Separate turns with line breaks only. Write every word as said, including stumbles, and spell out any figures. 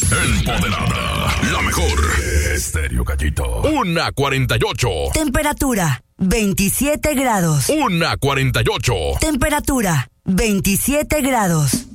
Empoderada, la mejor. Estéreo Gallito. Una cuarenta y ocho.
Temperatura, veintisiete grados.
Una cuarenta y ocho.
Temperatura, veintisiete grados.